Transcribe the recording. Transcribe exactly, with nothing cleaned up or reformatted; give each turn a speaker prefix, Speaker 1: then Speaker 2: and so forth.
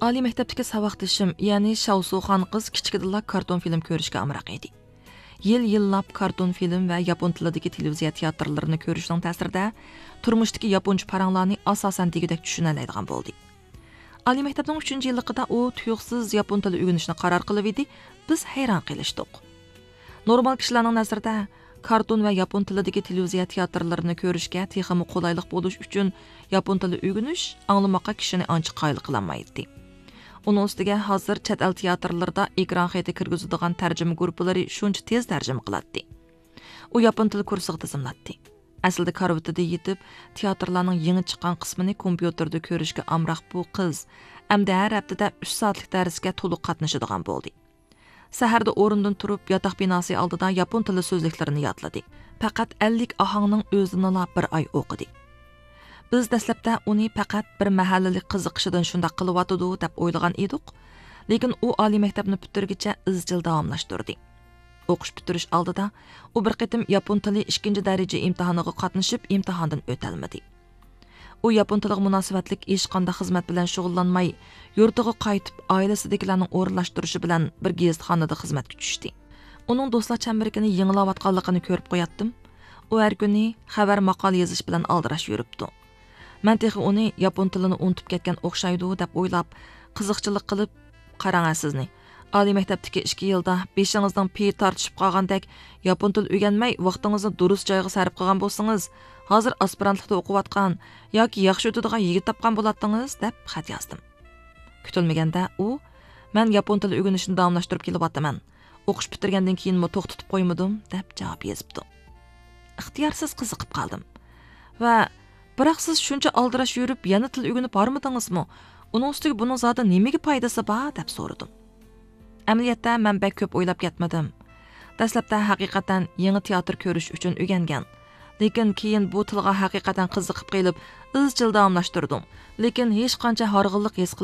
Speaker 1: Oliy maktabdagi saboqdishim, ya'ni Shavsuxon qiz kichikidilla karton film ko'rishga amroq edi. Yil-yillab karton film va yapon tilidagi televiziya teatrlarini ko'rishning ta'sirida turmushdagi yaponcha paranglarni asosan degidek tushunoladigan bo'ldi. Oliy maktabning uchinchi yilligida u tuyuqsiz yapon tili o'rganishni qaror qilib edi. Biz hayron qolishdik. Normal kishilarning nazarida karton va yapon tilidagi televiziya teatrlarini ko'rishga texmi qulaylik bo'lish uchun yapon tili o'rganish anglamoqqa kishini ancha qoyil qilolmaydi. Uning ustiga hozir chet el teatrlarida ekran xati kirgizadigan tarjima guruhlari shuncha tez tarjima qiladi. U yapon tili kursiga tizimlatdi. Aslida karvatida yetib, teatrlarning yangi chiqqan qismini kompyuterda ko'rishga amroq bu qiz, hamda har haftada uch soatlik darsga to'liq qatnashadigan bo'ldi. Saharda o'rindan turib, yotoq binosi oldida yapon tili so'zliklarini yodladi. Faqat ellik ohangning o'zini bir oy o'qidi. Biz dastlabda uni faqat bir mahallalik qiziqishidan shunday qilyotidi deb o'ylagan edik, lekin u oliy maktabni bitirgicha izchil davomlashtirdi. O'qish bitirish oldida u bir qitim yapon tili ikkinchi daraja imtihoniga qatnashib, imtihondan o'tolmadi. U yapon tiliga munosabatlik hech qanday xizmat bilan shug'ullanmay, yurtiga qaytib, oilasidagilarning o'rinlashtirishi bilan bir gazetxonada xizmatga tushdi. Uning do'stlar chambarigini yangilayotganligini ko'rib qo'yatdim. U har kuni xabar maqol yozish bilan aldirash yuribdi. Men texi uni yapon tilini unutib ketgan o'xshaydi deb o'ylab, qiziqchilik qilib, qarang sizni. Oliy maktabdagi ikki yilda beshingizdan pey tortishib qolgandek, yapon tili o'rganmay, vaqtingizni durust joyga sarf qilgan bo'lsangiz, hozir aspirantlikda o'qiyotgan yoki yaxshi o'tadigan yigit topgan bo'lardingiz deb xat yozdim. Kutilmaganda u, men yapon tili o'rganishni davomlashtirib kelyapman. O'qish bitirgandan keyinmi to'xtatib qo'ymadim deb javob yozibdi. Ixtiyorsiz qiziqib qoldim. Va biroq siz shuncha aldirash yurib, yana til o'rganib bormadingizmi? Uning ustiga buning zodi nimaga foydasi bor deb so'radim. Amaliyotda men bek ko'p o'ylab ketmadim. Dastlabda haqiqatan yangi teatr ko'rish uchun o'rgangan. Lekin keyin bu tilga haqiqatan qiziqib qolib, izchil davomlashtirdim. Lekin hech qancha horg'inlik his